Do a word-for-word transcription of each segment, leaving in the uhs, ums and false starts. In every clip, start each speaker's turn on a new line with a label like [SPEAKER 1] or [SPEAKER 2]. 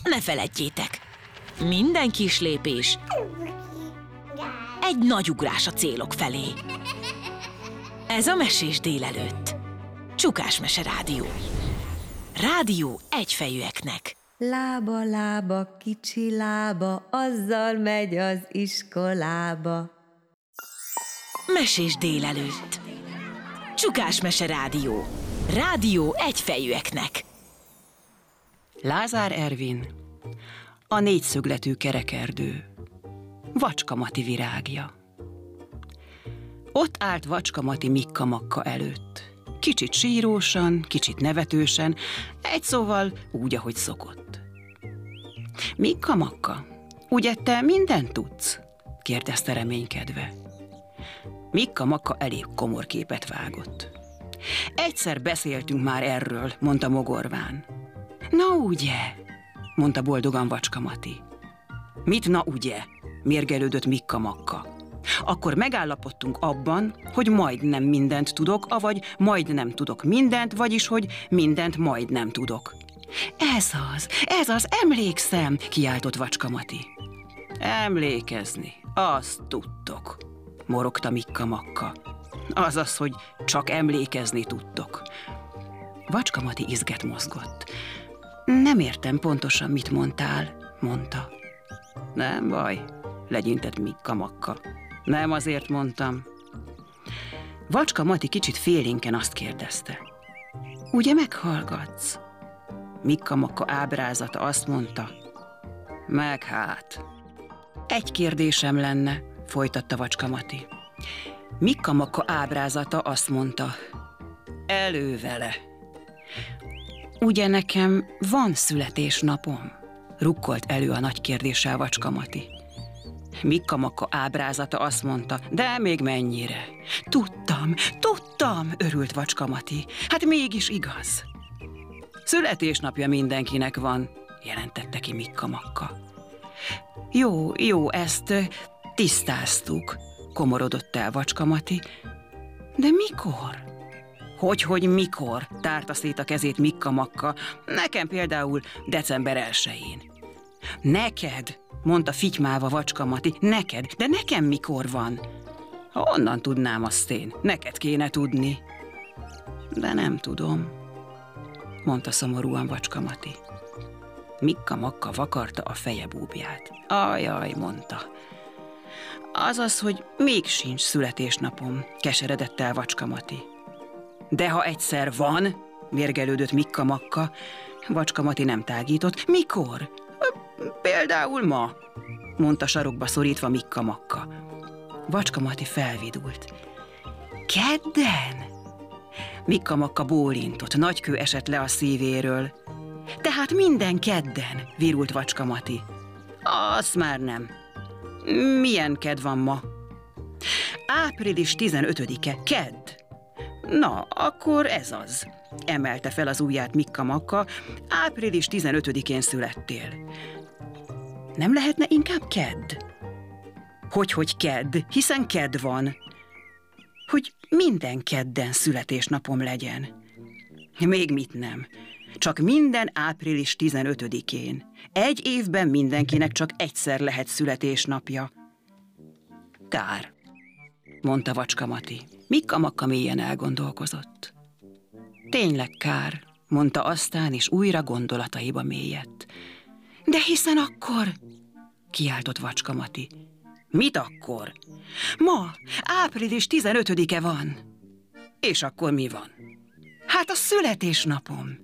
[SPEAKER 1] ne feledjétek, minden kis lépés egy nagy ugrás a célok felé. Ez a Mesés délelőtt. Csukás Mese Rádió. Rádió egyfejűeknek.
[SPEAKER 2] Lába, lába, kicsi lába, azzal megy az iskolába.
[SPEAKER 1] Mesés délelőtt. Csukás Mese Rádió. Rádió egyfejűeknek.
[SPEAKER 3] Lázár Ervin, a négyszögletű kerekerdő, Vacska Mati virágja. Ott állt Vacska Mati Mikka Makka előtt. Kicsit sírósan, kicsit nevetősen, egy szóval úgy, ahogy szokott. Mikka Makka, ugye te mindent tudsz? Kérdezte reménykedve. Mikka Makka elég komor képet vágott. Egyszer beszéltünk már erről, mondta mogorván. Na ugye, mondta boldogan Vacska Mati. Mit na ugye? Mérgelődött Mikka Makka. Akkor megállapodtunk abban, hogy majdnem mindent tudok, avagy majdnem tudok mindent, vagyis, hogy mindent majdnem tudok. Ez az, ez az, emlékszem, kiáltott Vacska Mati. Emlékezni, azt tudtok, morogta Mikka Makka. Azaz, hogy csak emlékezni tudtok. Vacska Mati izget mozgott. Nem értem pontosan, mit mondtál, mondta. Nem baj, legyintett Mikka Makka. Nem azért mondtam. Vacska Mati kicsit félénken azt kérdezte. Ugye meghallgatsz? Mikka Makka ábrázata azt mondta. Meg hát. Egy kérdésem lenne, folytatta Vacska Mati. Mikka Makka ábrázata azt mondta. Elő vele. Ugye nekem van születésnapom? Rukkolt elő a nagy kérdéssel Vacska Mati. Mikka Makka ábrázata azt mondta, de még mennyire? Tudtam, tudtam, örült Vacska Mati. Hát mégis igaz. Születésnapja mindenkinek van, jelentette ki Mikka Makka. Jó, jó, ezt tisztáztuk, komorodott el Vacska Mati. De mikor? Hogyhogy mikor? Tárta szét a kezét Mikka Makka. Nekem például december elsején. Neked, mondta fitymálva Vacska Mati, neked, de nekem mikor van? Honnan tudnám azt én? Neked kéne tudni. De nem tudom, mondta szomorúan Vacska Mati. Mikka Makka vakarta a feje búbját. Ajaj, mondta. Azaz, hogy még sincs születésnapom, keseredett el Vacska Mati. De ha egyszer van, mérgelődött Mikka Makka. Vacska Mati nem tágított. Mikor? Például ma, mondta sarokba szorítva Mikka Makka. Vacska Mati felvidult. Kedden? Mikka Makka bólintott, nagy kő esett le a szívéről. Tehát minden kedden, virult Vacska Mati. Azt már nem. Milyen kedd van ma? április tizenötödike, kedd. Na, akkor ez az, emelte fel az ujját Mikka Makka, április tizenötödikén születtél. Nem lehetne inkább kedd? Hogyhogy kedd, hiszen kedd van. Hogy minden kedden születésnapom legyen. Még mit nem. Csak minden április tizenötödikén. Egy évben mindenkinek csak egyszer lehet születésnapja. Kár, mondta Vacska Mati. Mikka Makka mélyen elgondolkozott. Tényleg kár, mondta aztán, és újra gondolataiba mélyedt. De hiszen akkor, kiáltott Vacska Mati. Mit akkor? Ma, április tizenötödike van. És akkor mi van? Hát a születésnapom.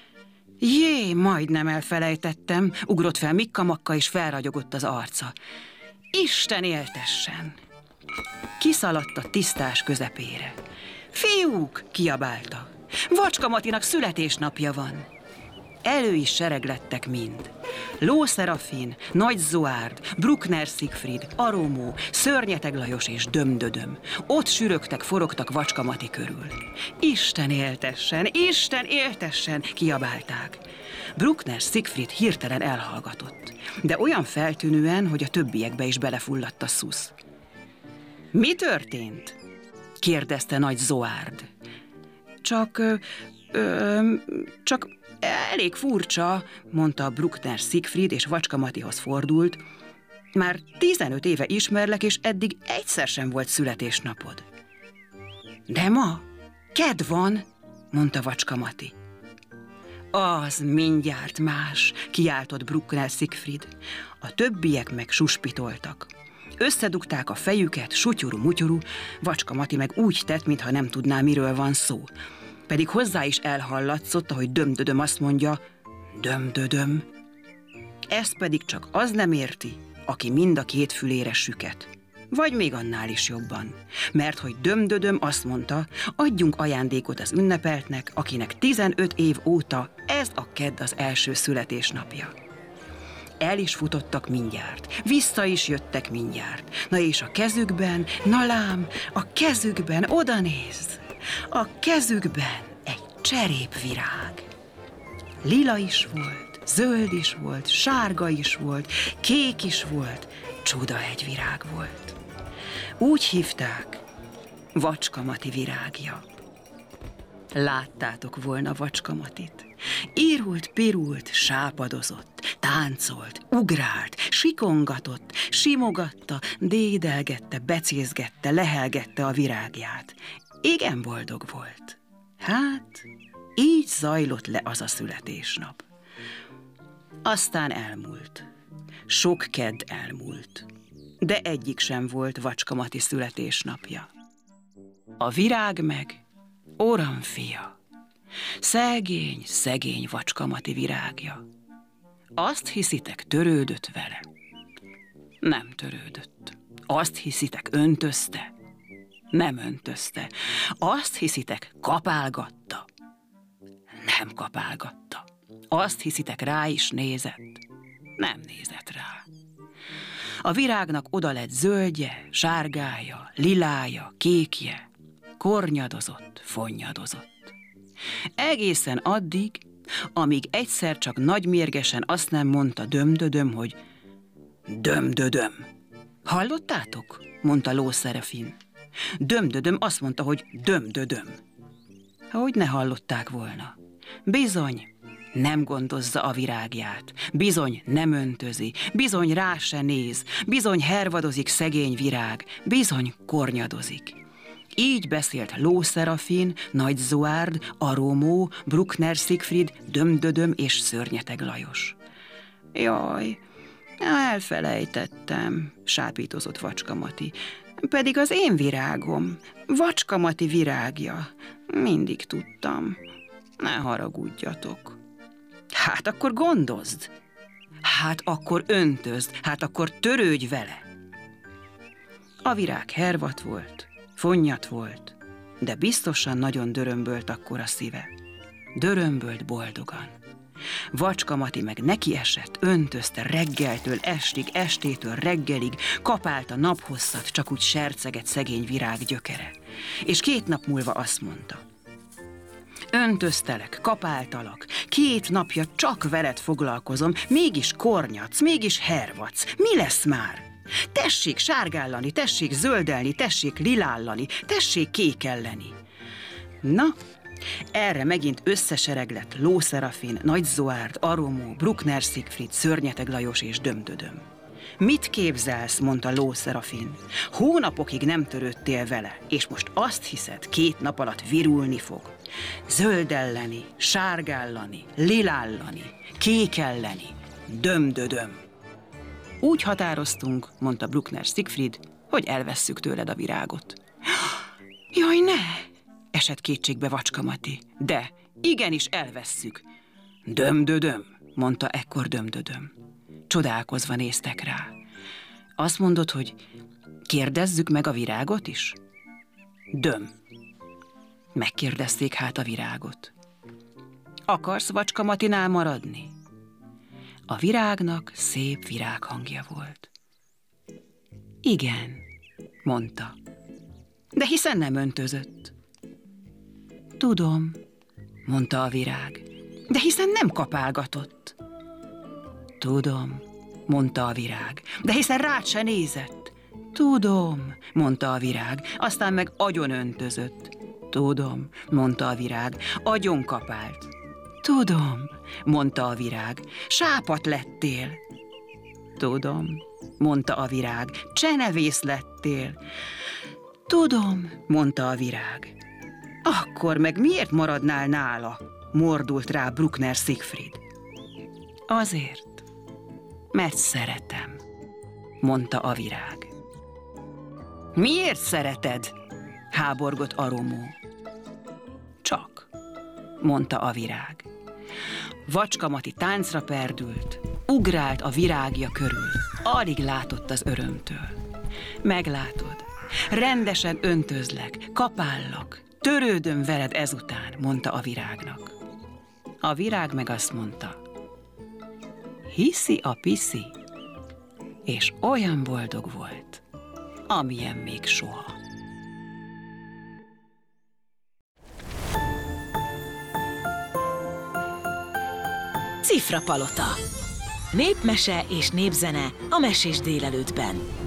[SPEAKER 3] Jé, majdnem elfelejtettem, ugrott fel Mikka Makka, és felragyogott az arca. Isten éltessen! Kiszaladt a tisztás közepére. Fiúk, kiabálta. Vacska Matinak születésnapja van. Elő is sereglettek mind. Ló Szerafin, Nagy Zoárd, Bruckner Siegfried, Aromó, Szörnyeteg Lajos és Dömdödöm. Ott sürögtek, forogtak Vacska Mati körül. Isten éltessen, Isten éltessen, kiabálták. Bruckner Siegfried hirtelen elhallgatott, de olyan feltűnően, hogy a többiekbe is belefulladt a szusz. Mi történt? Kérdezte Nagy Zoárd. Csak, ö, ö, csak Elég furcsa, mondta Bruckner Siegfried, és Vacska Matihoz fordult. Már tizenöt éve ismerlek, és eddig egyszer sem volt születésnapod. De ma kedd van, mondta Vacska Mati. Az mindjárt más, kiáltott Bruckner Siegfried. A többiek meg suspitoltak. Összedugták a fejüket, sutyuru-mutyuru, Vacska Mati meg úgy tett, mintha nem tudná, miről van szó. Pedig hozzá is elhallatszott, ahogy Dömdödöm azt mondja, Dömdödöm. Ezt pedig csak az nem érti, aki mind a két fülére süket. Vagy még annál is jobban. Mert hogy Dömdödöm azt mondta, adjunk ajándékot az ünnepeltnek, akinek tizenöt év óta ez a kedd az első születésnapja. El is futottak mindjárt, vissza is jöttek mindjárt. Na és a kezükben, na lám, a kezükben, oda nézz! A kezükben egy cserépvirág. Lila is volt, zöld is volt, sárga is volt, kék is volt, csodahegyvirág volt. Úgy hívták, Vacska Mati virágja. Láttátok volna Vacska Matit. Írult, pirult, sápadozott, táncolt, ugrált, sikongatott, simogatta, dédelgette, becézgette, lehelgette a virágját. Igen boldog volt. Hát, így zajlott le az a születésnap. Aztán elmúlt. Sok kedd elmúlt. De egyik sem volt Vacska Mati születésnapja. A virág meg Oram fia. Szegény, szegény Vacska Mati virágja. Azt hiszitek, törődött vele? Nem törődött. Azt hiszitek, öntözte? Nem öntözte. Azt hiszitek, kapálgatta? Nem kapálgatta. Azt hiszitek, rá is nézett? Nem nézett rá. A virágnak oda lett zöldje, sárgája, lilája, kékje, kornyadozott, fonnyadozott. Egészen addig, amíg egyszer csak nagymérgesen azt nem mondta Dömdödöm, hogy Dömdödöm. Hallottátok? Mondta Ló Szerefin. Dömdödöm azt mondta, hogy Dömdödöm. Hogy ne hallották volna. Bizony, nem gondozza a virágját, bizony nem öntözi, bizony rá se néz, bizony hervadozik szegény virág, bizony kornyadozik. Így beszélt Ló Szerafin, Nagy Zoárd, Arómó, Bruckner Siegfried, Dömdödöm és Szörnyeteg Lajos. Jaj, elfelejtettem, sápítozott Vacska Mati. Pedig az én virágom, Vacska Mati virágja. Mindig tudtam. Ne haragudjatok. Hát akkor gondozd. Hát akkor öntözd, hát akkor törődj vele. A virág hervat volt, fonnyat volt, de biztosan nagyon dörömbölt akkor a szíve. Dörömbölt boldogan. Vacska Mati meg neki esett, öntözte reggeltől estig, estétől reggelig, kapálta naphosszat, csak úgy serceget szegény virág gyökere. És két nap múlva azt mondta: öntöztelek, kapáltalak, két napja csak veled foglalkozom, mégis kornyadsz, mégis hervadsz. Mi lesz már? Tessék sárgállani, tessék zöldelni, tessék lilállani, tessék kékelleni. Na, erre megint összesereglett Ló Szerafin, Nagy Zoárd, Arómó, Bruckner Siegfried, Szörnyeteg Lajos és Dömdödöm. Mit képzelsz, mondta Ló Szerafin. Hónapokig nem törődtél vele, és most azt hiszed, két nap alatt virulni fog. Zöldelleni, sárgállani, lilállani, kékelleni, Dömdödöm. Úgy határoztunk, mondta Bruckner Siegfried, hogy elvesszük tőled a virágot. Jaj, ne! Esett kétségbe Vacska Mati. De, igenis elvesszük. Dömdödöm, mondta ekkor Dömdödöm. Csodálkozva néztek rá. Azt mondod, hogy kérdezzük meg a virágot is? Döm. Megkérdezték hát a virágot. Akarsz Vacska Matinál maradni? A virágnak szép virághangja volt. Igen, mondta. De hiszen nem öntözött. Tudom, mondta a virág, de hiszen nem kapálgatott. Tudom, mondta a virág, de hiszen rád se nézett. Tudom, mondta a virág, aztán meg agyon öntözött. Tudom, mondta a virág, agyon kapált. Tudom, mondta a virág, sápat lettél. Tudom, mondta a virág, csenevész lettél. Tudom, mondta a virág. Akkor meg miért maradnál nála? Mordult rá Bruckner Siegfried. Azért, mert szeretem, mondta a virág. Miért szereted? Háborgott a romó. Csak, mondta a virág. Vacskamati táncra perdült, ugrált a virágja körül, alig látott az örömtől. Meglátod, rendesen öntözlek, kapállak, törődöm veled ezután, mondta a virágnak. A virág meg azt mondta, hiszi a piszi, és olyan boldog volt, amilyen még soha.
[SPEAKER 1] Cifrapalota. Népmese és népzene a Mesés délelőttben.